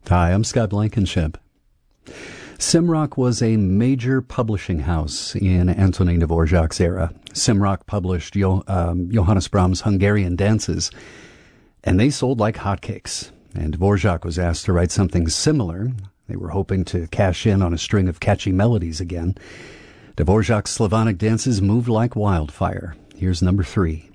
Hi, I'm Scott Blankenship. Simrock was a major publishing house in Antonin Dvorak's era. Simrock published Johannes Brahms' Hungarian dances, and they sold like hotcakes. And Dvorak was asked to write something similar. They were hoping to cash in on a string of catchy melodies again. Dvorak's Slavonic dances moved like wildfire. Here's number 3.